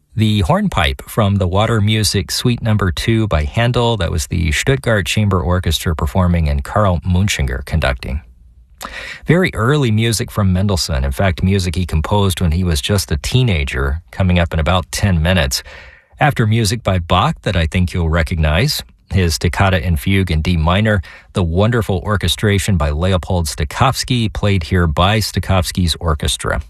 The hornpipe from the Water Music Suite Number 2 by Handel. That was the Stuttgart Chamber Orchestra performing and Karl Munchinger conducting. Very early music from Mendelssohn. In fact, music he composed when he was just a teenager, coming up in about 10 minutes. After music by Bach that I think you'll recognize, his Toccata and Fugue in D minor, the wonderful orchestration by Leopold Stokowski, played here by Stokowski's orchestra.